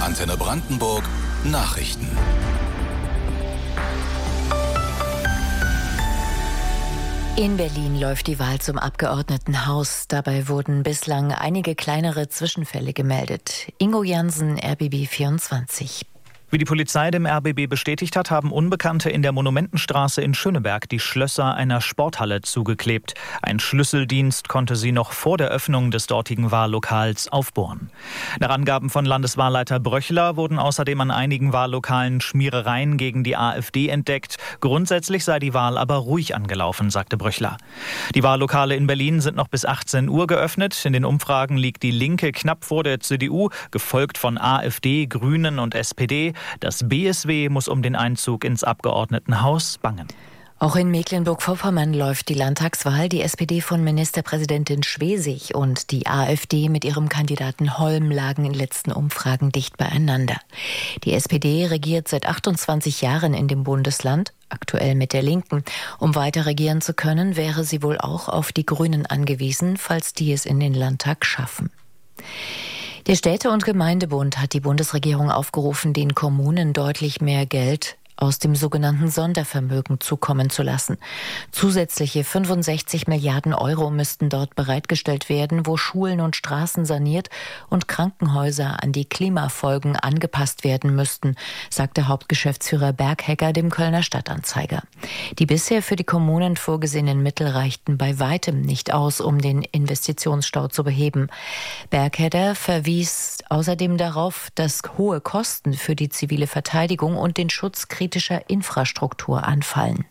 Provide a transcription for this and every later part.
Antenne Brandenburg Nachrichten. In Berlin läuft die Wahl zum Abgeordnetenhaus. Dabei wurden bislang einige kleinere Zwischenfälle gemeldet. Ingo Jansen, RBB 24. Wie die Polizei dem RBB bestätigt hat, haben Unbekannte in der Monumentenstraße in Schöneberg die Schlösser einer Sporthalle zugeklebt. Ein Schlüsseldienst konnte sie noch vor der Öffnung des dortigen Wahllokals aufbohren. Nach Angaben von Landeswahlleiter Bröchler wurden außerdem an einigen Wahllokalen Schmierereien gegen die AfD entdeckt. Grundsätzlich sei die Wahl aber ruhig angelaufen, sagte Bröchler. Die Wahllokale in Berlin sind noch bis 18 Uhr geöffnet. In den Umfragen liegt die Linke knapp vor der CDU, gefolgt von AfD, Grünen und SPD. Das BSW muss um den Einzug ins Abgeordnetenhaus bangen. Auch in Mecklenburg-Vorpommern läuft die Landtagswahl. Die SPD von Ministerpräsidentin Schwesig und die AfD mit ihrem Kandidaten Holm lagen in letzten Umfragen dicht beieinander. Die SPD regiert seit 28 Jahren in dem Bundesland, aktuell mit der Linken. Um weiter regieren zu können, wäre sie wohl auch auf die Grünen angewiesen, falls die es in den Landtag schaffen. Der Städte- und Gemeindebund hat die Bundesregierung aufgerufen, den Kommunen deutlich mehr Geld aus dem sogenannten Sondervermögen zukommen zu lassen. Zusätzliche 65 Milliarden Euro müssten dort bereitgestellt werden, wo Schulen und Straßen saniert und Krankenhäuser an die Klimafolgen angepasst werden müssten, sagte Hauptgeschäftsführer Berghegger dem Kölner Stadtanzeiger. Die bisher für die Kommunen vorgesehenen Mittel reichten bei weitem nicht aus, um den Investitionsstau zu beheben. Berghegger verwies außerdem darauf, dass hohe Kosten für die zivile Verteidigung und den Schutz kritischer Infrastruktur anfallen.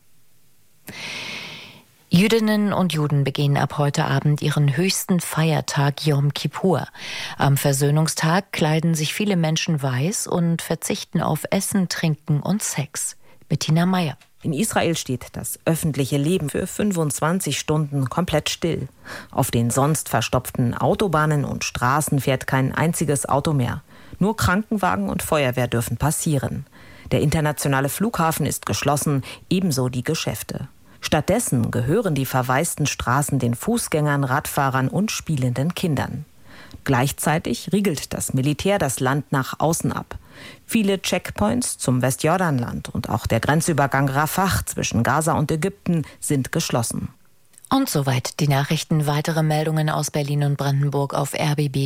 Jüdinnen und Juden begehen ab heute Abend ihren höchsten Feiertag Yom Kippur. Am Versöhnungstag kleiden sich viele Menschen weiß und verzichten auf Essen, Trinken und Sex. Bettina Meyer. In Israel steht das öffentliche Leben für 25 Stunden komplett still. Auf den sonst verstopften Autobahnen und Straßen fährt kein einziges Auto mehr. Nur Krankenwagen und Feuerwehr dürfen passieren. Der internationale Flughafen ist geschlossen, ebenso die Geschäfte. Stattdessen gehören die verwaisten Straßen den Fußgängern, Radfahrern und spielenden Kindern. Gleichzeitig riegelt das Militär das Land nach außen ab. Viele Checkpoints zum Westjordanland und auch der Grenzübergang Rafah zwischen Gaza und Ägypten sind geschlossen. Und soweit die Nachrichten. Weitere Meldungen aus Berlin und Brandenburg auf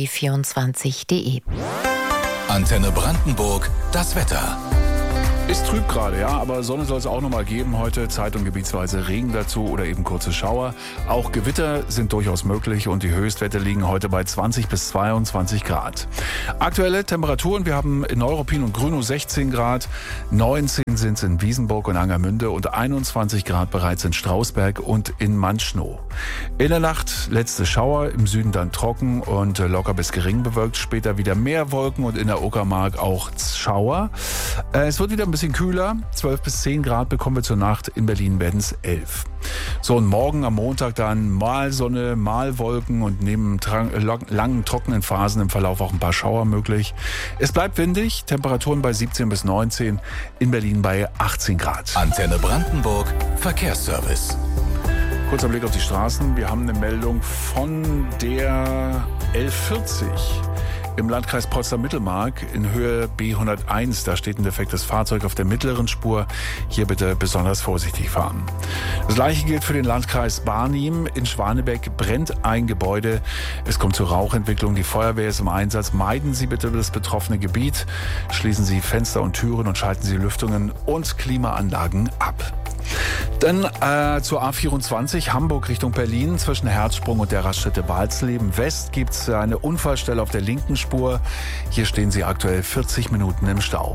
rbb24.de. Antenne Brandenburg, das Wetter. Ist trüb gerade, ja, aber Sonne soll es auch noch mal geben heute. Zeit- und gebietsweise Regen dazu oder eben kurze Schauer. Auch Gewitter sind durchaus möglich und die Höchstwerte liegen heute bei 20 bis 22 Grad. Aktuelle Temperaturen, wir haben in Neuruppin und Grünow 16 Grad, 19 sind es in Wiesenburg und Angermünde und 21 Grad bereits in Strausberg und in Manschnow. In der Nacht letzte Schauer, im Süden dann trocken und locker bis gering bewölkt. Später wieder mehr Wolken und in der Uckermark auch Schauer. Es wird wieder ein bisschen kühler, 12 bis 10 Grad bekommen wir zur Nacht, in Berlin werden es 11. So, und morgen am Montag dann mal Sonne, mal Wolken und neben langen trockenen Phasen im Verlauf auch ein paar Schauer möglich. Es bleibt windig, Temperaturen bei 17 bis 19, in Berlin bei 18 Grad. Antenne Brandenburg, Verkehrsservice. Kurzer Blick auf die Straßen, wir haben eine Meldung von der L40. Im Landkreis Potsdam-Mittelmark in Höhe B101, da steht ein defektes Fahrzeug auf der mittleren Spur. Hier bitte besonders vorsichtig fahren. Das Gleiche gilt für den Landkreis Barnim. In Schwanebeck brennt ein Gebäude. Es kommt zur Rauchentwicklung. Die Feuerwehr ist im Einsatz. Meiden Sie bitte das betroffene Gebiet. Schließen Sie Fenster und Türen und schalten Sie Lüftungen und Klimaanlagen ab. Dann zur A24 Hamburg Richtung Berlin. Zwischen Herzsprung und der Raststätte Walsleben West gibt es eine Unfallstelle auf der linken Spur. Hier stehen Sie aktuell 40 Minuten im Stau.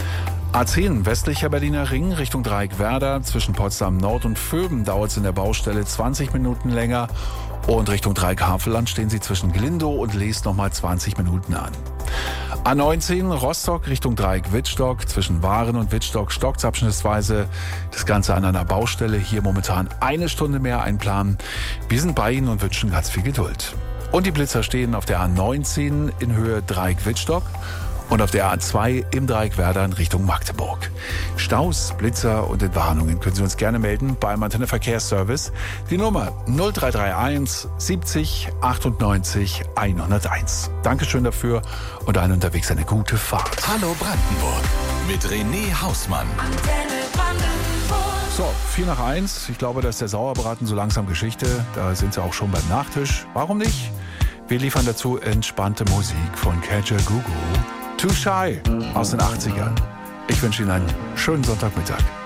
A10 westlicher Berliner Ring Richtung Dreieckwerder. Zwischen Potsdam Nord und Vöben dauert es in der Baustelle 20 Minuten länger. Und Richtung Dreieck-Havelland stehen Sie zwischen Glindow und Lees nochmal 20 Minuten an. A19 Rostock Richtung Dreieck-Wittstock. Zwischen Waren und Wittstock stockt abschnittsweise. Das Ganze an einer Baustelle. Hier momentan eine Stunde mehr einplanen. Wir sind bei Ihnen und wünschen ganz viel Geduld. Und die Blitzer stehen auf der A19 in Höhe Dreieck-Wittstock. Und auf der A2 im Dreieck Werder in Richtung Magdeburg. Staus, Blitzer und Entwarnungen können Sie uns gerne melden beim Antenne Verkehrsservice. Die Nummer 0331 70 98 101. Dankeschön dafür und allen unterwegs eine gute Fahrt. Hallo Brandenburg mit René Hausmann. So, 4:04. Ich glaube, dass der Sauerbraten so langsam Geschichte. Da sind Sie auch schon beim Nachtisch. Warum nicht? Wir liefern dazu entspannte Musik von Kajagoogoo. Too Shy aus den 80ern. Ich wünsche Ihnen einen schönen Sonntagmittag.